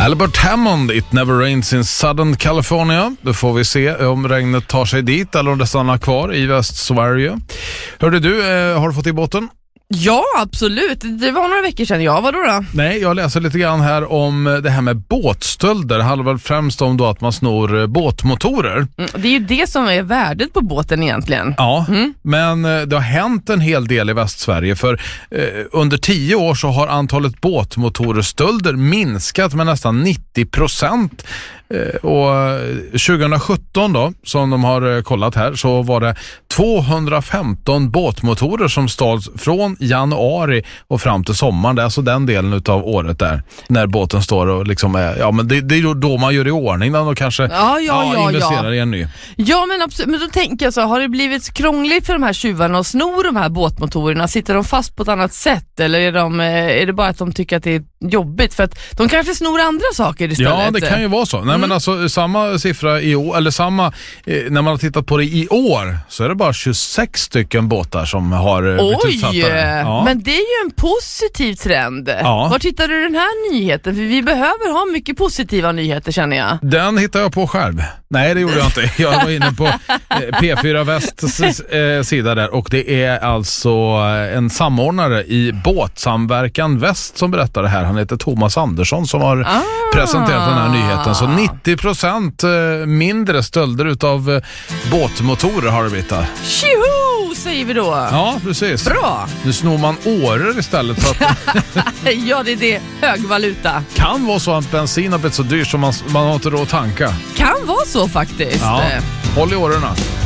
Albert Hammond, It Never Rains in Southern California. Då får vi se om regnet tar sig dit eller om det stannar kvar i Västsverige. Hörde du, har du fått i båten? Ja, absolut. Det var några veckor sedan. Ja, vadå då? Nej, jag läser lite grann här om det här med båtstölder. Det handlar väl främst om då att man snor båtmotorer. Det är ju det som är värdet på båten egentligen. Ja, men det har hänt en hel del i Västsverige. För under 10 år så har antalet båtmotorerstölder minskat med nästan 90%. Och 2017 då, som de har kollat här, så var det 215 båtmotorer som stals från januari och fram till sommaren. Det är alltså den delen utav året där, när båten står och liksom är, ja men det är då man gör i ordning den och kanske investerar i en ny. Ja, men absolut. Men då tänker jag så, har det blivit krångligt för de här tjuvarna att sno de här båtmotorerna? Sitter de fast på ett annat sätt? Eller är det bara att de tycker att det är jobbigt? För att de kanske snor andra saker istället. Ja, det kan ju vara så. Nej, men alltså samma siffra i år, eller samma, när man har tittat på det i år, så är det bara 26 stycken båtar som har blivit utsatta. Ja. Men det är ju en positiv trend. Ja. Var tittar du den här nyheten? För vi behöver ha mycket positiva nyheter, känner jag. Den hittar jag på själv. Nej, det gjorde jag inte. Jag var inne på P4 Västs sida där, och det är alltså en samordnare i Båtsamverkan Väst som berättar det här. Han heter Thomas Andersson som har presenterat den här nyheten. Så 90% mindre stölder utav båtmotorer har det blivit där. Tjoho, säger vi då. Ja, precis. Bra. Nu snor man årer istället för att ja, det är det. Hög valuta. kan vara så att bensin har blivit så dyr som man har inte råd att tanka. Kan vara så faktiskt. Ja, håll i årorna.